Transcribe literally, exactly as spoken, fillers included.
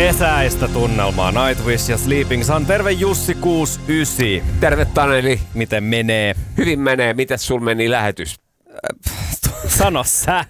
Kesäistä tunnelmaa Nightwish ja Sleeping Sun. Terve Jussi kuusikymmentäyhdeksän. Terve Taneli. Miten menee? Hyvin menee. Mitäs sul meni lähetys? Sano sä.